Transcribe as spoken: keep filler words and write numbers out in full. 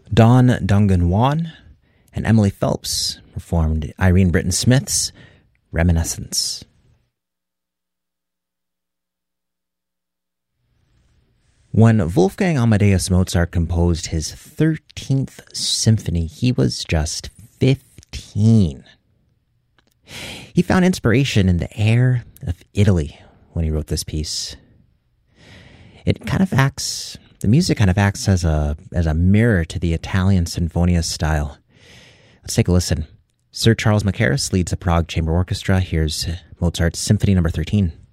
Dawn Dungan-Wan and Emily Phelps performed Irene Britton Smith's Reminiscence. When Wolfgang Amadeus Mozart composed his thirteenth symphony, he was just fifteen. He found inspiration in the air of Italy when he wrote this piece. It kind of acts, the music kind of acts as a as a mirror to the Italian Sinfonia style. Let's take a listen. Sir Charles Mackerras leads the Prague Chamber Orchestra. Here's Mozart's Symphony number thirteen.